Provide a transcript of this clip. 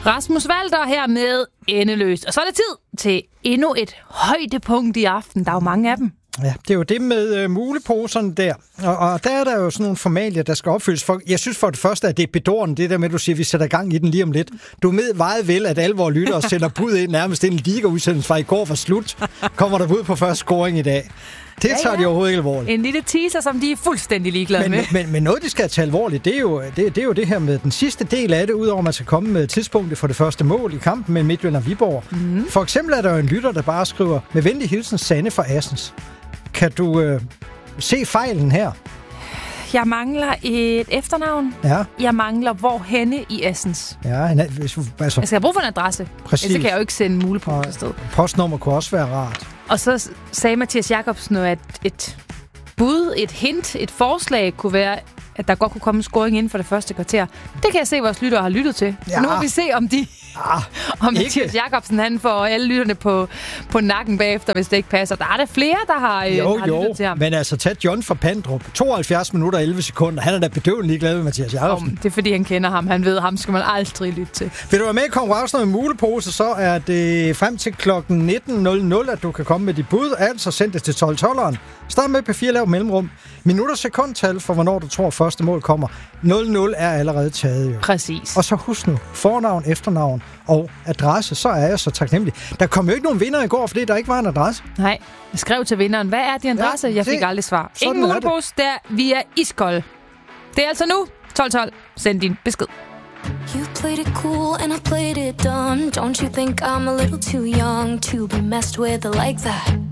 Rasmus Walter her med Endeløst. Og så er det tid til endnu et højdepunkt i aften. Der er jo mange af dem. Ja, det er jo det med muleposerne der. Og der er der jo sådan nogle formalier, der skal opfyldes. Jeg synes for det første, at det er bedårende, det der med, at du siger, at vi sætter gang i den lige om lidt. Du ved meget vel, at alle vores lyttere sender bud ind, nærmest en liga-udsendelse fra i går var slut. Kommer der bud på første scoring i dag. Det tager de overhovedet ikke alvorligt. En lille teaser, som de er fuldstændig ligeglade med. Men noget, de skal tage alvorligt, det er jo det her med den sidste del af det, udover at man skal komme med tidspunktet for det første mål i kampen med Midtjylland og Viborg. Mm-hmm. For eksempel er der jo en lytter, der bare skriver, med venlig hilsen Sanne fra Assens. Kan du se fejlen her? Jeg mangler et efternavn. Ja. Jeg mangler hvorhenne i Assens. Ja, altså. Jeg skal have brug for en adresse. Præcis. Ellers kan jeg jo ikke sende mulepose afsted. Postnummer kunne også være rart. Og så sagde Mathias Jacobsen, at et bud, et hint, et forslag kunne være, at der godt kunne komme en scoring inden for det første kvarter. Det kan jeg se, at vores lyttere har lyttet til. Ja. Nu må vi se, om Mathias Jacobsen han får alle lytterne på nakken bagefter, hvis det ikke passer. Der er der flere, der har lyttet til ham. Men altså, tag John fra Pandrup. 72 minutter og 11 sekunder. Han er da bedøvende ligeglad med Mathias Jacobsen. Det er, fordi han kender ham. Han ved, ham skal man aldrig lytte til. Vil du være med i konkurrencen med mulepose, så er det frem til klokken 19.00, at du kan komme med dit bud. Altså send det til 12-12'eren. Start med P4 lav mellemrum. Minutter sekundtal for, hvornår du tror, første mål kommer. 0-0 er allerede taget jo. Præcis. Og så husk nu, fornavn, efternavn og adresse, så er jeg så taknemmelig. Der kom jo ikke nogen vinder i går, fordi der ikke var en adresse. Nej, jeg skrev til vinderen, hvad er din adresse? Jeg fik aldrig svar. Ingen mulepose, der vi er iskold. Det er altså nu, 12-12. Send din besked. You played it cool and I played it dumb. Don't you think I'm a little too young to be messed with like that?